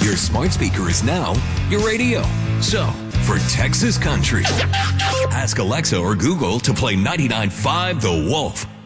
Your smart speaker is now your radio. So, for Texas Country, ask Alexa or Google to play 99.5 The Wolf.